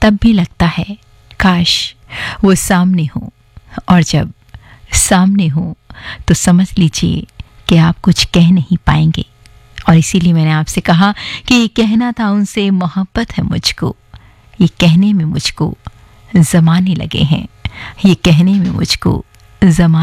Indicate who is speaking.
Speaker 1: तब भी लगता है काश वो सामने हो, और जब सामने हो तो समझ लीजिए कि आप कुछ कह नहीं पाएंगे। और इसीलिए मैंने आपसे कहा कि ये कहना था उनसे मोहब्बत है मुझको, ये कहने में मुझको ज़माने लगे हैं, ये कहने में मुझको ज़माने